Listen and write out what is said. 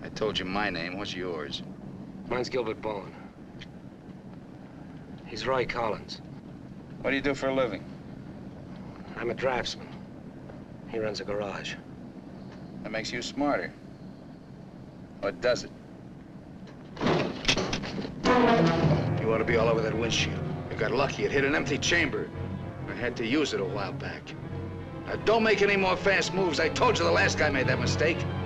I told you my name. What's yours? Mine's Gilbert Bowen. He's Roy Collins. What do you do for a living? I'm a draftsman. He runs a garage. That makes you smarter. Or does it? You ought to be all over that windshield. You got lucky. It hit an empty chamber. I had to use it a while back. Now, don't make any more fast moves. I told you the last guy made that mistake.